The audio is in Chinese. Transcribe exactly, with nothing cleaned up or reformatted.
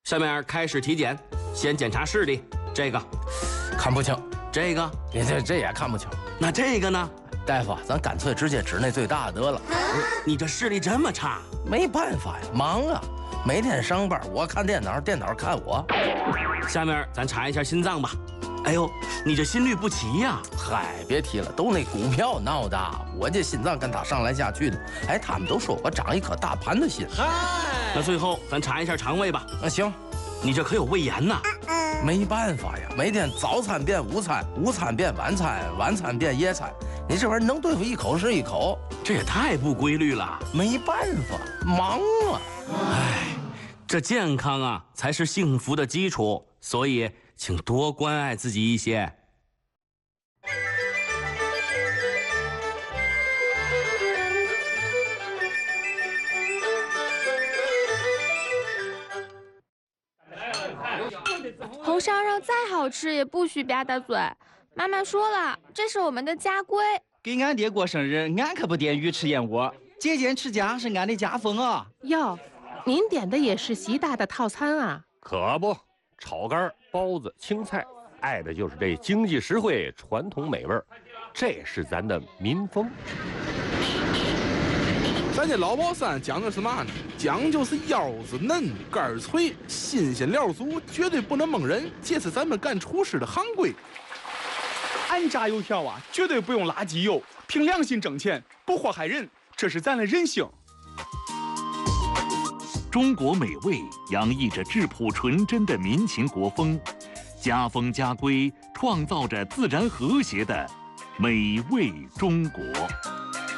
下面开始体检，先检查视力，这个看不清， 这个你这这也看不清。 那这个呢？ 大夫，咱干脆直接指那最大得了。 你这视力这么差？ 没办法呀，忙啊，每天上班，我看电脑，电脑看我。 下面咱查一下心脏吧。哎呦，你这心律不齐呀！ 嗨，别提了，都那股票闹的，我这心脏跟他上来下去的。哎，他们都说我长一颗大盘的心。 嗨，那最后咱查一下肠胃吧。 那行， 你这可有胃炎呐。 没办法呀，每天早餐变午餐，午餐变晚餐，晚餐变夜餐，你这玩意儿能对付一口是一口， 这也太不规律了。 没办法，忙啊。 哎，这健康啊才是幸福的基础，所以请多关爱自己一些。 红烧肉再好吃也不许吧嗒嘴。妈妈说了，这是我们的家规。 给俺爹过生日，俺可不点鱼翅燕窝，节俭持家是俺的家风啊。 哟，您点的也是习大的套餐啊？ 可不，炒肝、包子、青菜，爱的就是这经济实惠、传统美味儿，这是咱的民风。 咱这老宝山讲究是嘛呢？讲究是腰子嫩、肝儿脆、新鲜料足，绝对不能蒙人，这是咱们干厨师的行规。 俺炸油条啊，绝对不用垃圾油，凭良心挣钱，不祸害人，这是咱的人性。 中国美味洋溢着质朴纯真的民情国风，家风家规创造着自然和谐的美味中国。